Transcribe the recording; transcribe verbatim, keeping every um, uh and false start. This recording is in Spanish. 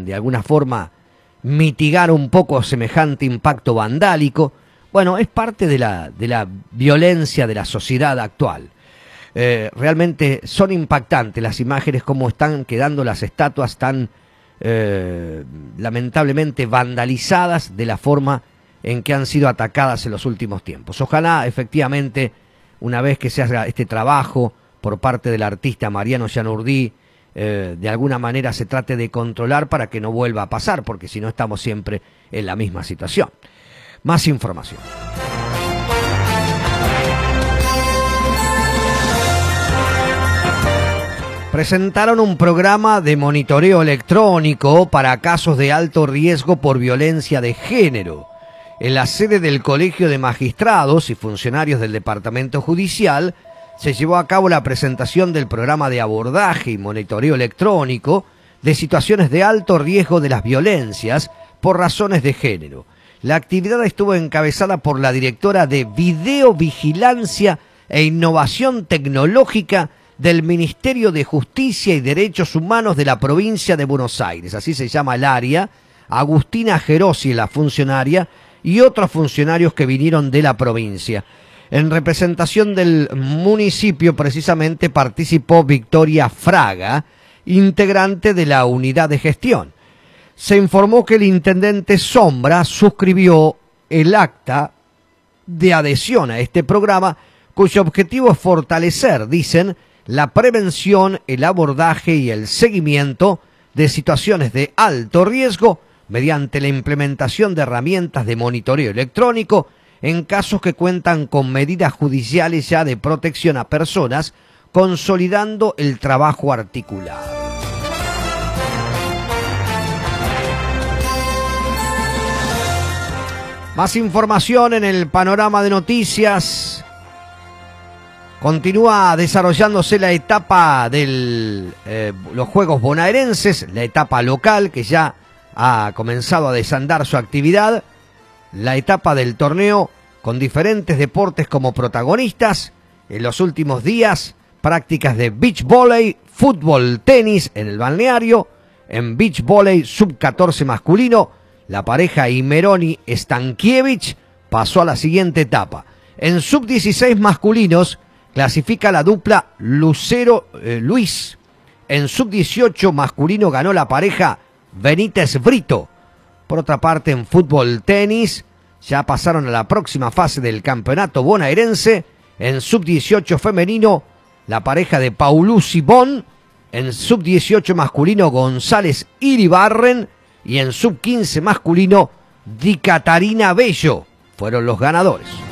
de alguna forma mitigar un poco semejante impacto vandálico. Bueno, es parte de la, de la violencia de la sociedad actual. Eh, realmente son impactantes las imágenes, cómo están quedando las estatuas tan eh, lamentablemente vandalizadas de la forma en que han sido atacadas en los últimos tiempos. Ojalá efectivamente, una vez que se haga este trabajo por parte del artista Mariano Gianurdí, eh, de alguna manera se trate de controlar para que no vuelva a pasar, porque si no estamos siempre en la misma situación. Más información. Presentaron un programa de monitoreo electrónico para casos de alto riesgo por violencia de género. En la sede del Colegio de Magistrados y Funcionarios del Departamento Judicial se llevó a cabo la presentación del programa de abordaje y monitoreo electrónico de situaciones de alto riesgo de las violencias por razones de género. La actividad estuvo encabezada por la directora de Videovigilancia e Innovación Tecnológica del Ministerio de Justicia y Derechos Humanos de la provincia de Buenos Aires, así se llama el área, Agustina Gerosi, la funcionaria, y otros funcionarios que vinieron de la provincia. En representación del municipio, precisamente, participó Victoria Fraga, integrante de la unidad de gestión. Se informó que el intendente Sombra suscribió el acta de adhesión a este programa, cuyo objetivo es fortalecer, dicen, la prevención, el abordaje y el seguimiento de situaciones de alto riesgo mediante la implementación de herramientas de monitoreo electrónico en casos que cuentan con medidas judiciales ya de protección a personas, consolidando el trabajo articulado. Más información en el panorama de noticias. Continúa desarrollándose la etapa de eh, los Juegos Bonaerenses, la etapa local que ya ha comenzado a desandar su actividad, la etapa del torneo con diferentes deportes como protagonistas. En los últimos días, prácticas de beach volley, fútbol, tenis en el balneario. En beach volley sub catorce masculino, la pareja Imeroni-Stankiewicz pasó a la siguiente etapa. En sub dieciséis masculinos, clasifica la dupla Lucero eh, Luis. En sub dieciocho masculino ganó la pareja Benítez Brito. Por otra parte, en fútbol tenis ya pasaron a la próxima fase del campeonato bonaerense. En sub dieciocho femenino, la pareja de Paulus Bon. En sub dieciocho masculino, González Iribarren. Y en sub quince masculino, Di Catarina Bello fueron los ganadores.